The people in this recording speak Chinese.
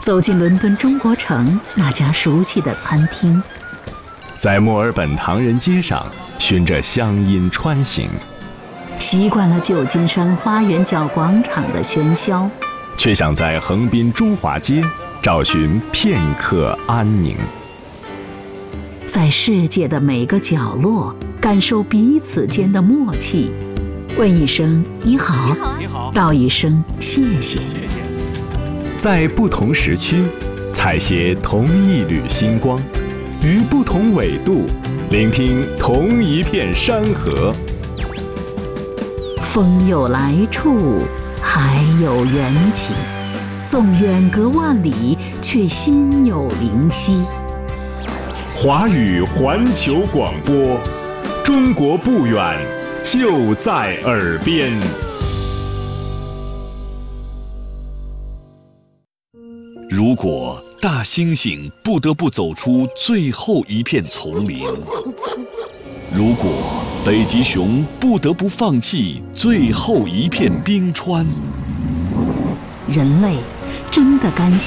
走进伦敦中国城那家熟悉的餐厅， 在墨尔本唐人街上循着乡音穿行， 习惯了旧金山花园角广场的喧嚣， 却想在横滨中华街找寻片刻安宁。 在世界的每个角落感受彼此间的默契，问一声你好，道一声谢谢。 在不同时区采撷同一缕星光，于不同纬度聆听同一片山河。 风有来处，海有缘起，纵远隔万里，却心有灵犀。 华语环球广播，中国不远，就在耳边。 如果大猩猩不得不走出最后一片丛林，如果北极熊不得不放弃最后一片冰川， 人类真的甘心